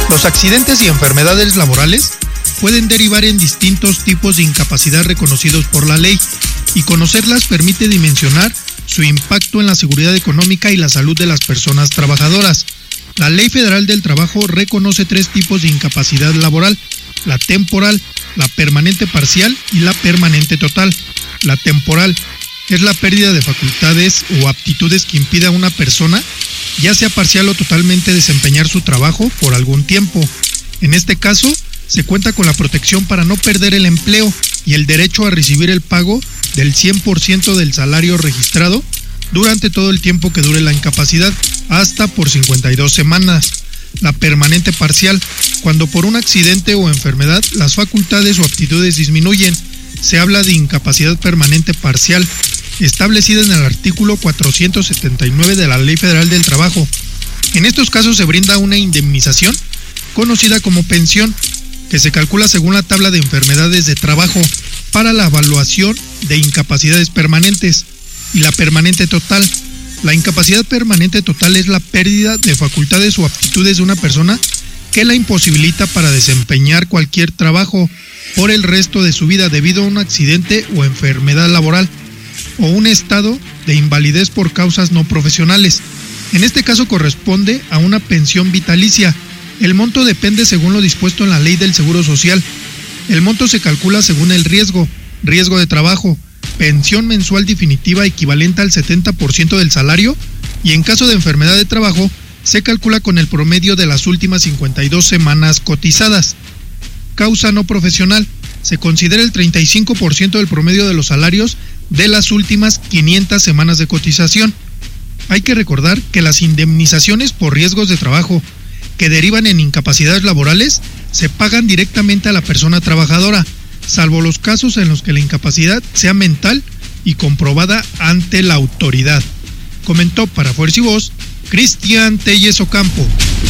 Los accidentes y enfermedades laborales pueden derivar en distintos tipos de incapacidad reconocidos por la ley, y conocerlas permite dimensionar su impacto en la seguridad económica y la salud de las personas trabajadoras. La Ley Federal del Trabajo reconoce 3 tipos de incapacidad laboral: la temporal, la permanente parcial y la permanente total. La temporal es la pérdida de facultades o aptitudes que impide a una persona, ya sea parcial o totalmente, desempeñar su trabajo por algún tiempo. En este caso, se cuenta con la protección para no perder el empleo y el derecho a recibir el pago del 100% del salario registrado durante todo el tiempo que dure la incapacidad, hasta por 52 semanas. La permanente parcial, cuando por un accidente o enfermedad las facultades o aptitudes disminuyen. Se habla de incapacidad permanente parcial, establecida en el artículo 479 de la Ley Federal del Trabajo. En estos casos se brinda una indemnización, conocida como pensión, que se calcula según la tabla de enfermedades de trabajo para la evaluación de incapacidades permanentes. Y la permanente total. La incapacidad permanente total es la pérdida de facultades o aptitudes de una persona que la imposibilita para desempeñar cualquier trabajo por el resto de su vida debido a un accidente o enfermedad laboral, o un estado de invalidez por causas no profesionales. En este caso corresponde a una pensión vitalicia. El monto depende según lo dispuesto en la Ley del Seguro Social. El monto se calcula según el riesgo de trabajo, pensión mensual definitiva equivalente al 70% del salario, y en caso de enfermedad de trabajo se calcula con el promedio de las últimas 52 semanas cotizadas. Causa no profesional, se considera el 35% del promedio de los salarios de las últimas 500 semanas de cotización. Hay que recordar que las indemnizaciones por riesgos de trabajo que derivan en incapacidades laborales se pagan directamente a la persona trabajadora, salvo los casos en los que la incapacidad sea mental y comprobada ante la autoridad. Comentó para Fuerza y Voz Cristian Telles Ocampo.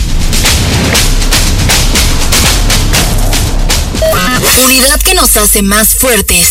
Unidad que nos hace más fuertes.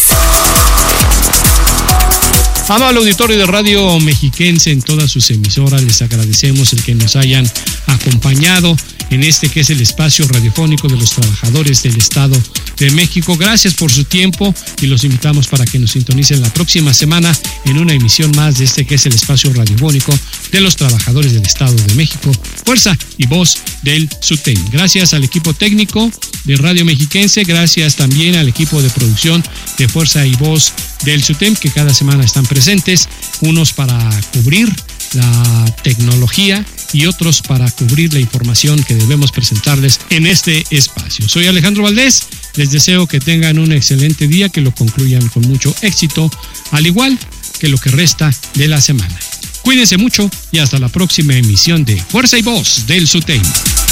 Amable auditorio de Radio Mexiquense en todas sus emisoras, les agradecemos el que nos hayan acompañado en este que es el espacio radiofónico de los trabajadores del Estado de México. Gracias por su tiempo y los invitamos para que nos sintonicen la próxima semana en una emisión más de este que es el espacio radiofónico de los trabajadores del Estado de México, Fuerza y Voz del SUTEM. Gracias al equipo técnico de Radio Mexiquense, gracias también al equipo de producción de Fuerza y Voz del SUTEM, que cada semana están presentes, unos para cubrir la tecnología y otros para cubrir la información que debemos presentarles en este espacio. Soy Alejandro Valdés, les deseo que tengan un excelente día, que lo concluyan con mucho éxito, al igual que lo que resta de la semana. Cuídense mucho y hasta la próxima emisión de Fuerza y Voz del SUTEM.